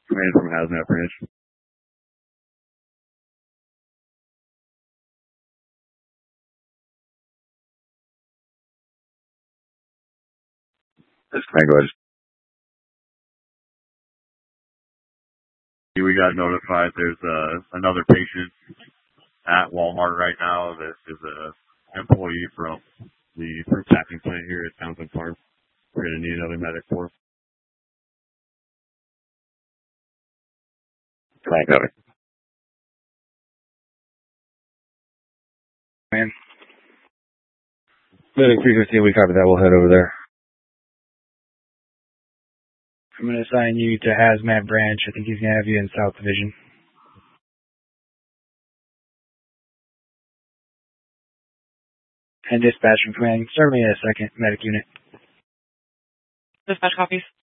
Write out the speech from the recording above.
Command from Hazmat Branch. This command, go ahead. We got notified there's another patient at Walmart right now. This is an employee from the fruit packing plant here at Townsend Farm. We're going to need another medic for. Command, go ahead. Man. Medic 315, we copy that. We'll head over there. I'm going to assign you to Hazmat Branch. I think he's going to have you in South Division. And dispatch from command. Serve me a second medic unit. Dispatch copies.